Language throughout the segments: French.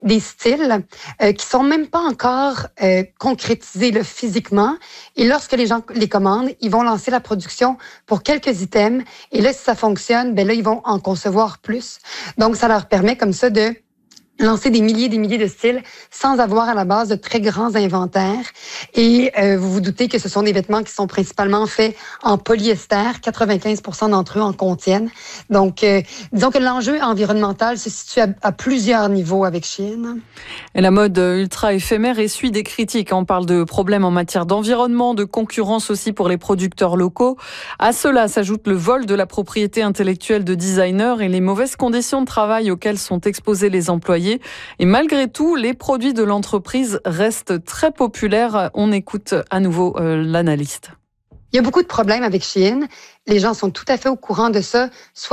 des styles qui sont même pas encore concrétisés là, physiquement. Et lorsque les gens les commandent, ils vont lancer la production pour quelques items. Et là, si ça fonctionne, ben là, ils vont en concevoir plus. Donc, ça leur permet comme ça de lancer des milliers de styles sans avoir à la base de très grands inventaires. Et vous vous doutez que ce sont des vêtements qui sont principalement faits en polyester. 95% d'entre eux en contiennent. Donc, disons que l'enjeu environnemental se situe à plusieurs niveaux avec Shein. Et la mode ultra éphémère essuie des critiques. On parle de problèmes en matière d'environnement, de concurrence aussi pour les producteurs locaux. À cela s'ajoute le vol de la propriété intellectuelle de designers et les mauvaises conditions de travail auxquelles sont exposés les employés. Et malgré tout, les produits de l'entreprise restent très populaires. On écoute à nouveau l'analyste. Il y a beaucoup de problèmes avec Shein. Les gens sont tout à fait au courant de ça.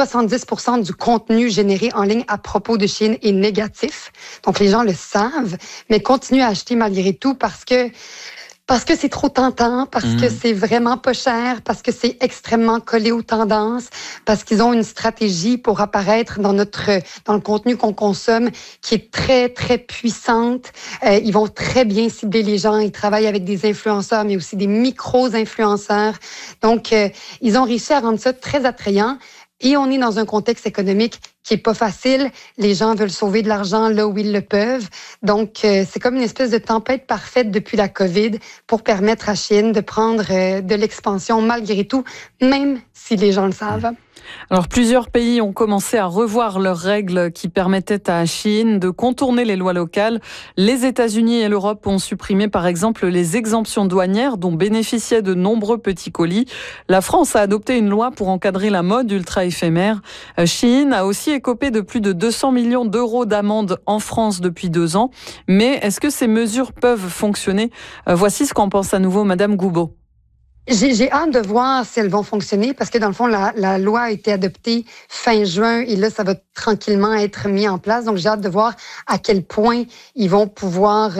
70% du contenu généré en ligne à propos de Shein est négatif. Donc, les gens le savent, mais continuent à acheter malgré tout parce que c'est trop tentant, parce que c'est vraiment pas cher, parce que c'est extrêmement collé aux tendances, parce qu'ils ont une stratégie pour apparaître dans le contenu qu'on consomme qui est très, très puissante. Ils vont très bien cibler les gens. Ils travaillent avec des influenceurs, mais aussi des micro-influenceurs. Donc, ils ont réussi à rendre ça très attrayant. Et on est dans un contexte économique qui est pas facile. Les gens veulent sauver de l'argent là où ils le peuvent. Donc, c'est comme une espèce de tempête parfaite depuis la COVID pour permettre à Shein de prendre de l'expansion malgré tout, même si les gens le savent. Alors, plusieurs pays ont commencé à revoir leurs règles qui permettaient à Shein de contourner les lois locales. Les États-Unis et l'Europe ont supprimé, par exemple, les exemptions douanières dont bénéficiaient de nombreux petits colis. La France a adopté une loi pour encadrer la mode ultra éphémère. Shein a aussi écopé de plus de 200 millions d'euros d'amende en France depuis 2 ans. Mais est-ce que ces mesures peuvent fonctionner ? Voici ce qu'en pense à nouveau Madame Goubeau. J'ai hâte de voir si elles vont fonctionner parce que dans le fond, la loi a été adoptée fin juin et là, ça va tranquillement être mis en place. Donc, j'ai hâte de voir à quel point ils vont pouvoir,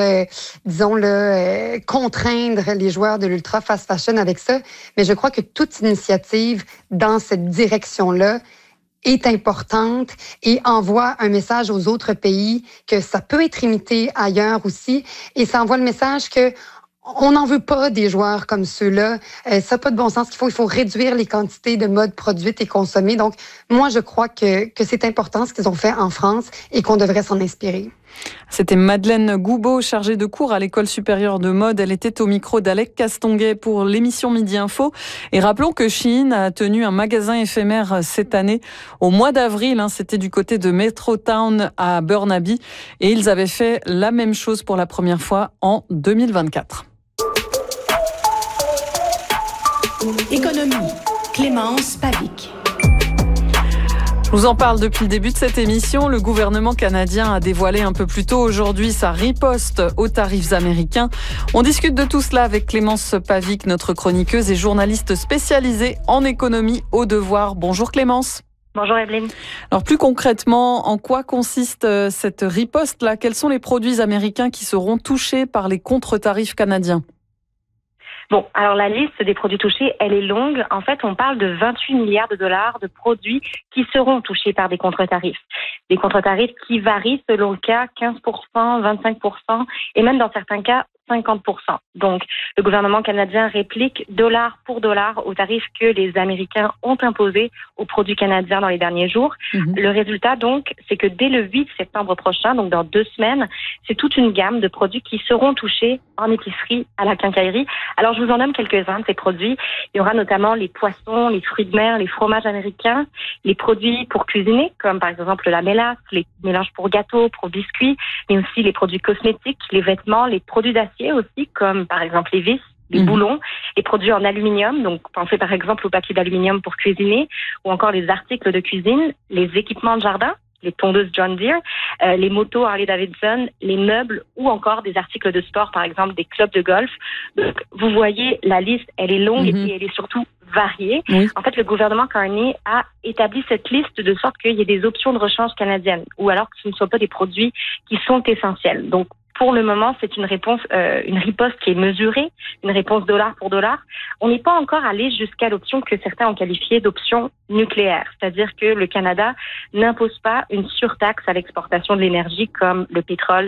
contraindre les joueurs de l'ultra fast fashion avec ça. Mais je crois que toute initiative dans cette direction-là est importante et envoie un message aux autres pays que ça peut être imité ailleurs aussi. Et ça envoie le message que on n'en veut pas des joueurs comme ceux-là. Ça n'a pas de bon sens. Il faut réduire les quantités de mode produites et consommées. Donc, moi, je crois que c'est important ce qu'ils ont fait en France et qu'on devrait s'en inspirer. C'était Madeleine Goubeau, chargée de cours à l'École supérieure de mode. Elle était au micro d'Alec Castonguay pour l'émission Midi Info. Et rappelons que Shein a tenu un magasin éphémère cette année au mois d'avril. C'était du côté de Metrotown à Burnaby. Et ils avaient fait la même chose pour la première fois en 2024. Économie, Clémence Pavic. Je vous en parle depuis le début de cette émission. Le gouvernement canadien a dévoilé un peu plus tôt aujourd'hui sa riposte aux tarifs américains. On discute de tout cela avec Clémence Pavic, notre chroniqueuse et journaliste spécialisée en économie au Devoir. Bonjour Clémence. Bonjour Evelyne. Alors plus concrètement, en quoi consiste cette riposte-là ? Quels sont les produits américains qui seront touchés par les contre-tarifs canadiens ? Bon, alors la liste des produits touchés, elle est longue. En fait, on parle de 28 milliards de dollars de produits qui seront touchés par des contre-tarifs. Des contre-tarifs qui varient selon le cas, 15%, 25% et même dans certains cas, 50%. Donc, le gouvernement canadien réplique dollar pour dollar aux tarifs que les Américains ont imposés aux produits canadiens dans les derniers jours. Le résultat, donc, c'est que dès le 8 septembre prochain, donc dans 2 semaines, c'est toute une gamme de produits qui seront touchés en épicerie, à la quincaillerie. Alors, je vous en nomme quelques-uns de ces produits. Il y aura notamment les poissons, les fruits de mer, les fromages américains, les produits pour cuisiner, comme par exemple la mélasse, les mélanges pour gâteaux, pour biscuits, mais aussi les produits cosmétiques, les vêtements, les produits d'acier aussi, comme par exemple les vis, les boulons, les produits en aluminium, donc pensez par exemple au papier d'aluminium pour cuisiner, ou encore les articles de cuisine, les équipements de jardin, les tondeuses John Deere, les motos Harley Davidson, les meubles ou encore des articles de sport, par exemple des clubs de golf. Donc, vous voyez, la liste, elle est longue et elle est surtout variée. En fait, le gouvernement Carney a établi cette liste de sorte qu'il y ait des options de rechange canadiennes ou alors que ce ne soient pas des produits qui sont essentiels. Donc, pour le moment, c'est une riposte qui est mesurée, une réponse dollar pour dollar. On n'est pas encore allé jusqu'à l'option que certains ont qualifiée d'option nucléaire, c'est-à-dire que le Canada n'impose pas une surtaxe à l'exportation de l'énergie comme le pétrole